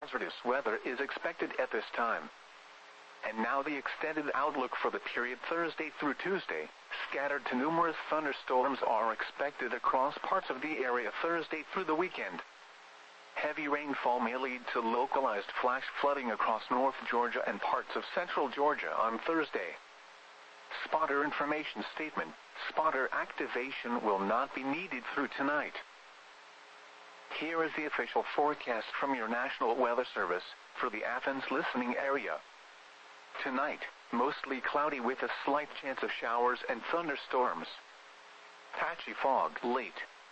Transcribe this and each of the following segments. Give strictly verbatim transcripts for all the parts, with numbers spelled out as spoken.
Hazardous weather is expected at this time. And now the extended outlook for the period Thursday through Tuesday. Scattered to numerous thunderstorms are expected across parts of the area Thursday through the weekend. Heavy rainfall may lead to localized flash flooding across North Georgia and parts of Central Georgia on Thursday. Spotter information statement. Spotter activation will not be needed through tonight. Here is the official forecast from your National Weather Service for the Athens listening area. Tonight, mostly cloudy with a slight chance of showers and thunderstorms. Patchy fog late.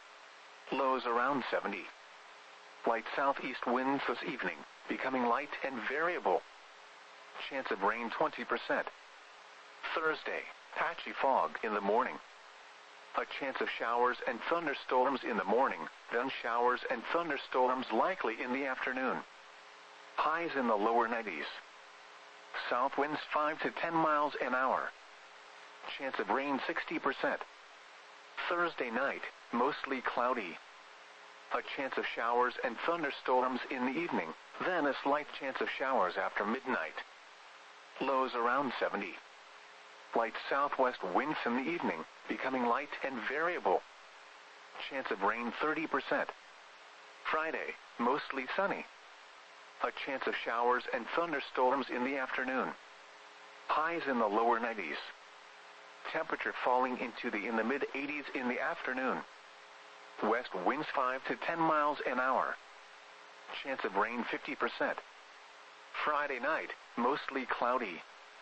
Lows around seventy. Light southeast winds this evening, becoming light and variable. Chance of rain twenty percent. Thursday, patchy fog in the morning. A chance of showers and thunderstorms in the morning, then showers and thunderstorms likely in the afternoon. Highs in the lower nineties. South winds five to ten miles an hour. Chance of rain sixty percent. Thursday night, mostly cloudy. A chance of showers and thunderstorms in the evening, then a slight chance of showers after midnight. Lows around seventy. Light southwest winds in the evening, becoming light and variable. Chance of rain thirty percent. Friday, mostly sunny. A chance of showers and thunderstorms in the afternoon. Highs in the lower nineties. Temperature falling into the in the mid eighties in the afternoon. West winds five to ten miles an hour. Chance of rain fifty percent. Friday night, mostly cloudy.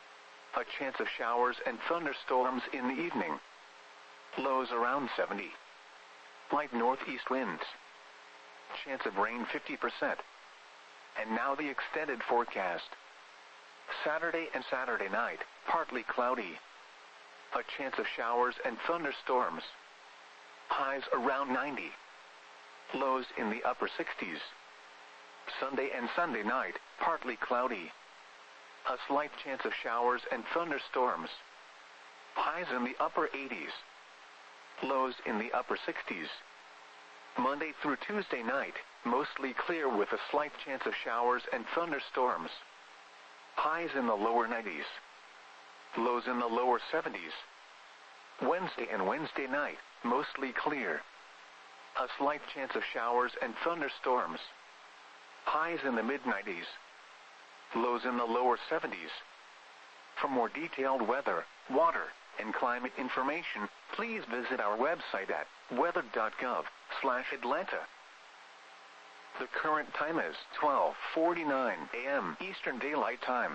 A chance of showers and thunderstorms in the evening. Lows around seventy. Light northeast winds. Chance of rain fifty percent. And now the extended forecast. Saturday and Saturday night, partly cloudy. A chance of showers and thunderstorms. Highs around ninety. Lows in the upper sixties. Sunday and Sunday night, partly cloudy. A slight chance of showers and thunderstorms. Highs in the upper eighties. Lows in the upper sixties. Monday through Tuesday night, mostly clear with a slight chance of showers and thunderstorms. Highs in the lower nineties. Lows in the lower seventies. Wednesday and Wednesday night, mostly clear. A slight chance of showers and thunderstorms. Highs in the mid nineties. Lows in the lower seventies. For more detailed weather, water, and climate information, please visit our website at weather dot gov slash Atlanta. The current time is twelve forty-nine a m Eastern Daylight Time.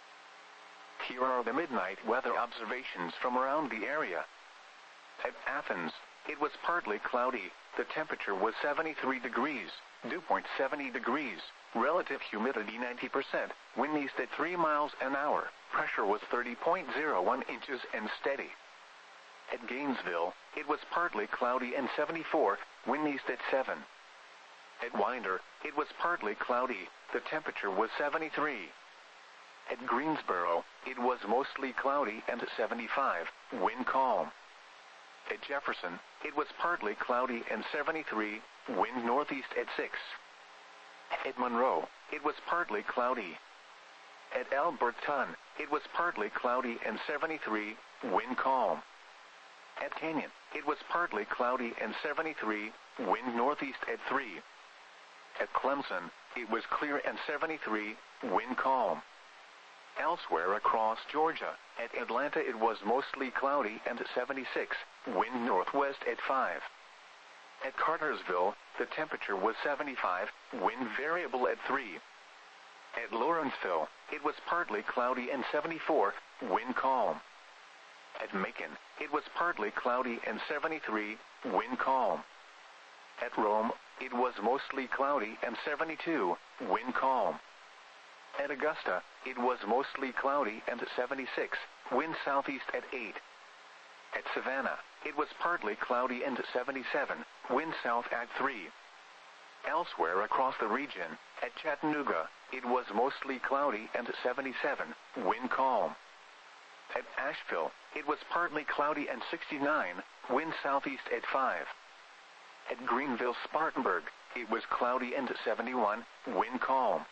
Here are the midnight weather observations from around the area. At Athens, it was partly cloudy. The temperature was seventy-three degrees, dew point seventy degrees, relative humidity ninety percent, wind east at three miles an hour, pressure was thirty point zero one inches and steady. At Gainesville, it was partly cloudy and seventy-four, wind east at seven. At Winder, it was partly cloudy, the temperature was seventy-three. At Greensboro, it was mostly cloudy and seventy-five, wind calm. At Jefferson, it was partly cloudy and seventy-three, wind northeast at six. At Monroe, it was partly cloudy. At Alberton, it was partly cloudy and seventy-three, wind calm. At Canyon, it was partly cloudy and seventy-three, wind northeast at three. At Clemson, it was clear and seventy-three, wind calm. Elsewhere across Georgia, at Atlanta it was mostly cloudy and seventy-six, wind northwest at five. At Cartersville, the temperature was seventy-five, wind variable at three. At Lawrenceville, it was partly cloudy and seventy-four, wind calm. At Macon, it was partly cloudy and seventy-three, wind calm. At Rome, it was mostly cloudy and seventy-two, wind calm. At Augusta, it was mostly cloudy and seventy-six, wind southeast at eight. At Savannah, it was partly cloudy and seventy-seven, wind south at three. Elsewhere across the region, at Chattanooga, it was mostly cloudy and seventy-seven, wind calm. At Asheville, it was partly cloudy and sixty-nine, wind southeast at five. At Greenville-Spartanburg, it was cloudy and seventy-one, wind calm.